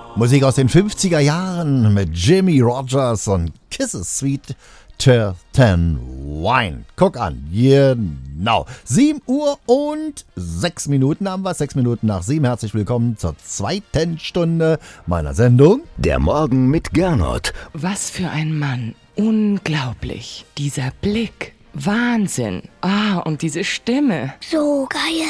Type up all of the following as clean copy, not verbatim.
Musik aus den 50er Jahren mit Jimmie Rodgers und Kisses Sweet 10 Wine. Guck an, genau. 7 Uhr und 6 Minuten haben wir, 6 Minuten nach 7. Herzlich willkommen zur zweiten Stunde meiner Sendung. Der Morgen mit Gernot. Was für ein Mann. Unglaublich. Dieser Blick. Wahnsinn. Und diese Stimme. So geil.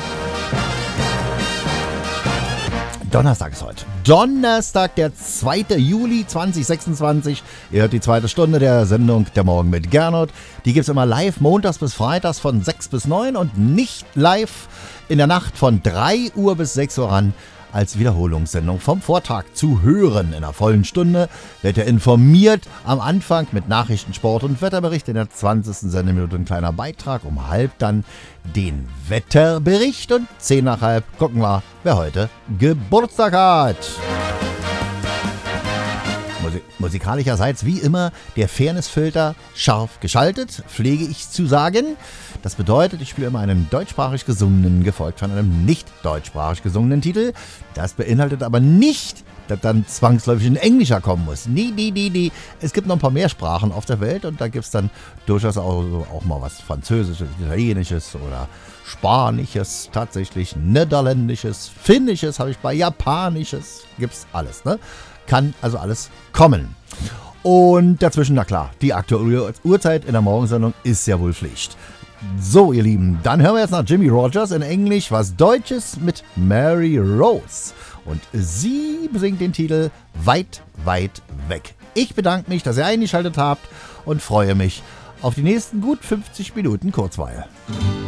Donnerstag ist heute. Donnerstag, der 2. Juli 2026. Ihr hört die zweite Stunde der Sendung Der Morgen mit Gernot. Die gibt es immer live montags bis freitags von 6 bis 9 und nicht live in der Nacht von 3 Uhr bis 6 Uhr ran als Wiederholungssendung vom Vortag zu hören. In einer vollen Stunde wird ihr informiert am Anfang mit Nachrichten, Sport und Wetterbericht. In der 20. Sendeminute ein kleiner Beitrag. Um halb dann den Wetterbericht und 10 nach halb gucken wir, wer heute Geburtstag hat. Musikalischerseits wie immer der Fairnessfilter scharf geschaltet, pflege ich zu sagen. Das bedeutet, ich spiele immer einen deutschsprachig gesungenen, gefolgt von einem nicht deutschsprachig gesungenen Titel. Das beinhaltet aber nicht, dass dann zwangsläufig ein Englischer kommen muss. Nee. Es gibt noch ein paar mehr Sprachen auf der Welt und da gibt es dann durchaus auch mal was Französisches, Italienisches oder Spanisches, tatsächlich Niederländisches, Finnisches habe ich bei, Japanisches, gibt's alles, ne? Kann also alles kommen. Und dazwischen, na klar, die aktuelle Uhrzeit in der Morgensendung ist ja wohl Pflicht. So, ihr Lieben, dann hören wir jetzt nach Jimmie Rodgers in Englisch was Deutsches mit Mary Rose. Und sie besingt den Titel Weit, weit weg. Ich bedanke mich, dass ihr eingeschaltet habt und freue mich auf die nächsten gut 50 Minuten Kurzweil.